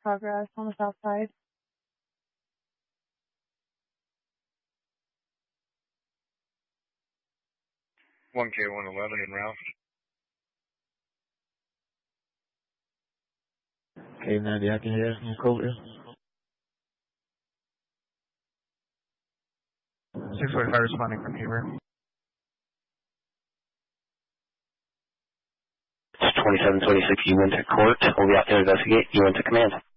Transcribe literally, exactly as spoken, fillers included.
progress on the south side. one K one eleven en route. K ninety, I can hear from Cobra. six forty-five responding from Heber. twenty-seven twenty-six, you went to court. We'll be out to investigate. You went to command.